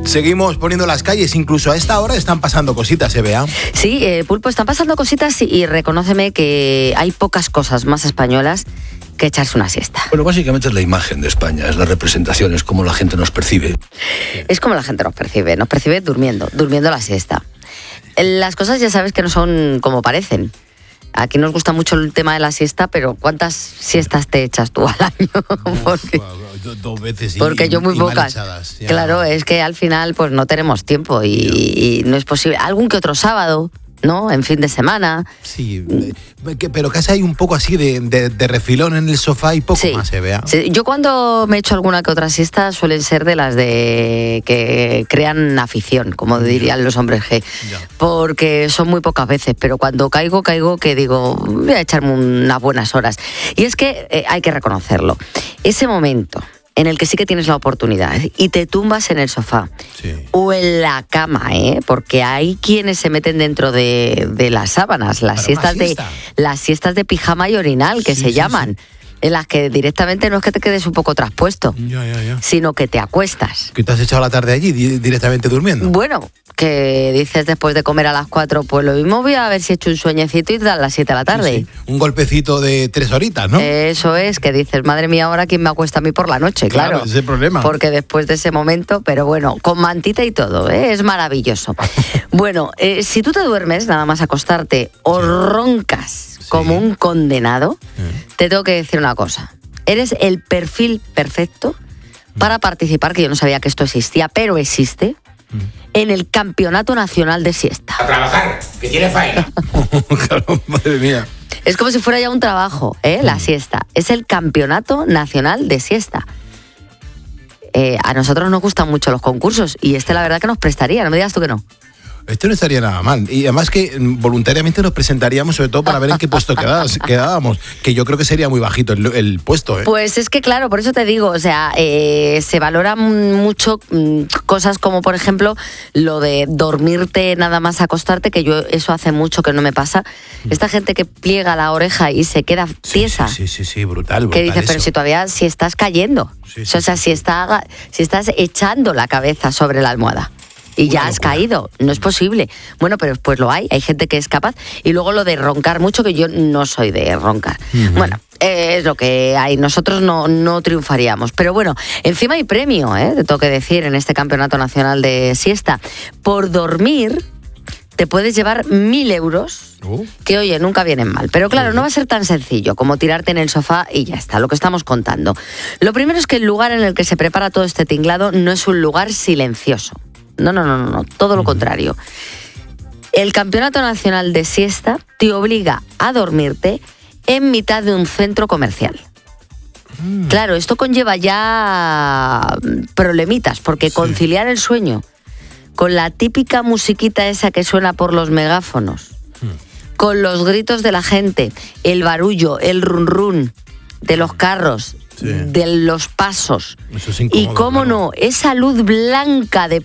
Seguimos poniendo las calles, incluso a esta hora están pasando cositas, Bea. Sí, Pulpo, están pasando cositas y reconóceme que hay pocas cosas más españolas que echarse una siesta. Bueno, básicamente es la imagen de España, es la representación, es como la gente nos percibe. Es como la gente nos percibe durmiendo la siesta. Las cosas ya sabes que no son como parecen. Aquí nos gusta mucho el tema de la siesta, pero ¿cuántas siestas te echas tú al año? Dos veces porque yo muy pocas. Claro, es que al final pues no tenemos tiempo y no es posible. Algún que otro sábado, ¿no? En fin de semana. Sí, pero casi hay un poco así de refilón en el sofá y poco más, Bea. Sí. Yo cuando me echo alguna que otra siesta suelen ser de las de que crean afición, como dirían los hombres G, porque son muy pocas veces, pero cuando caigo que digo, voy a echarme unas buenas horas. Y es que hay que reconocerlo. Ese momento en el que sí que tienes la oportunidad y te tumbas en el sofá o en la cama, porque hay quienes se meten dentro de las sábanas, las siestas de pijama y orinal que se llaman. En las que directamente no es que te quedes un poco traspuesto, sino que te acuestas. ¿Que te has echado la tarde allí directamente durmiendo? Bueno, que dices después de comer a las 4, pues lo mismo voy a ver si he hecho un sueñecito y a las 7 de la tarde. Sí. Un golpecito de 3 horitas, ¿no? Eso es, que dices, madre mía, ahora quién me acuesta a mí por la noche, claro. Ese es el problema. Porque después de ese momento, pero bueno, con mantita y todo, es maravilloso. Bueno, si tú te duermes, nada más acostarte, o roncas como un condenado, te tengo que decir una cosa. Eres el perfil perfecto para participar, que yo no sabía que esto existía, pero existe, en el Campeonato Nacional de Siesta. A trabajar, que tiene faena. Claro, madre mía. Es como si fuera ya un trabajo, la siesta. Es el Campeonato Nacional de Siesta. A nosotros nos gustan mucho los concursos y la verdad que nos prestaría, no me digas tú que no. Esto no estaría nada mal. Y además que voluntariamente nos presentaríamos, sobre todo para ver en qué puesto quedábamos. Que yo creo que sería muy bajito el puesto, ¿eh? Pues es que claro, por eso te digo, o sea, se valoran mucho cosas como, por ejemplo, lo de dormirte nada más acostarte, que yo eso hace mucho que no me pasa. Esta gente que pliega la oreja y se queda tiesa. Sí, brutal. Que dices, eso. pero si todavía, si estás cayendo. O sea, si estás echando la cabeza sobre la almohada. Y ya has caído, no es posible. Bueno, pero pues lo hay gente que es capaz. Y luego lo de roncar mucho, que yo no soy de roncar. Bueno, es lo que hay. Nosotros no triunfaríamos. Pero bueno, encima hay premio, te tengo que decir, en este Campeonato Nacional de Siesta. Por dormir te puedes llevar 1.000 euros, que oye, nunca vienen mal. Pero claro, no va a ser tan sencillo como tirarte en el sofá y ya está, lo que estamos contando. Lo primero es que el lugar en el que se prepara todo este tinglado no es un lugar silencioso. No, todo lo contrario. El Campeonato Nacional de Siesta te obliga a dormirte en mitad de un centro comercial. Claro, esto conlleva ya problemitas, porque conciliar el sueño con la típica musiquita esa que suena por los megáfonos, con los gritos de la gente, el barullo, el run run de los carros, de los pasos, eso es incómodo, y cómo no, esa luz blanca de